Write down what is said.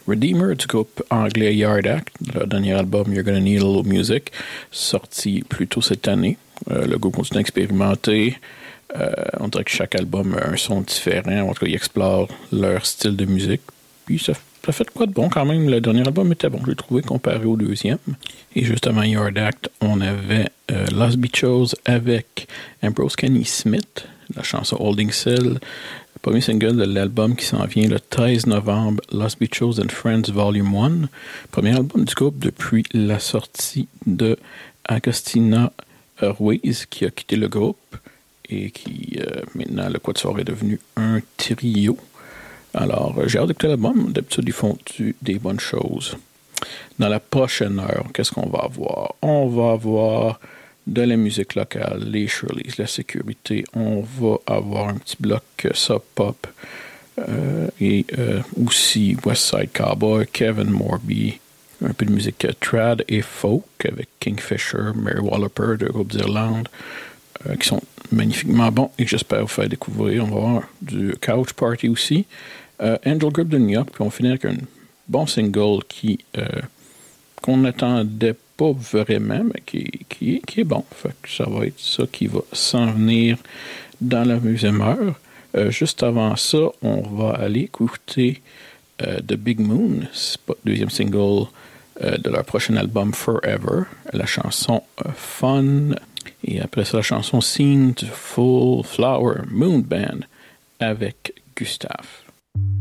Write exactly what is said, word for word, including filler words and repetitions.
Redeemer du groupe anglais Yard Act, leur dernier album You're Gonna Need a Little Music, sorti plus tôt cette année. Euh, le groupe continue à expérimenter. Euh, on dirait que chaque album a un son différent. En tout cas, ils explorent leur style de musique. Puis ça, ça fait quoi de bon quand même. Le dernier album était bon, je l'ai trouvé, comparé au deuxième. Et juste avant Yard Act, on avait euh, Lost Beach avec Ambrose Kenny Smith, la chanson Holding Still. Le premier single de l'album qui s'en vient le treize novembre, Lost Beach and Friends Volume un. Premier album du groupe depuis la sortie de Agostina Ruiz, qui a quitté le groupe et qui, euh, maintenant, le Quatuor est devenu un trio. Alors, euh, j'ai hâte d'écouter l'album. D'habitude, ils font des bonnes choses. Dans la prochaine heure, qu'est-ce qu'on va avoir? On va avoir de la musique locale, les Shirleys, la sécurité. On va avoir un petit bloc sub pop euh, et euh, aussi West Side Cowboy, Kevin Morby, un peu de musique trad et folk avec Kingfisher, Mary Walloper, deux groupes d'Irlande euh, qui sont magnifiquement bons et que j'espère vous faire découvrir. On va avoir du Couch Party aussi, euh, Angel Group de New York, puis on finit avec un bon single qui euh, qu'on n'attendait pas vraiment, mais qui, qui, qui est bon. Fait que ça va être ça qui va s'en venir dans la deuxième heure. Euh, juste avant ça, on va aller écouter euh, The Big Moon, deuxième single euh, de leur prochain album Forever, la chanson euh, Fun, et après ça la chanson Scene to Full Flower Moon Band avec Gustave.